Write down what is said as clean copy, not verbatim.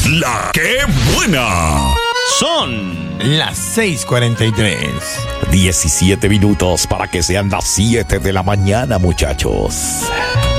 La que buena. Son las 6:43. 17 minutos para que sean las 7 de la mañana, muchachos.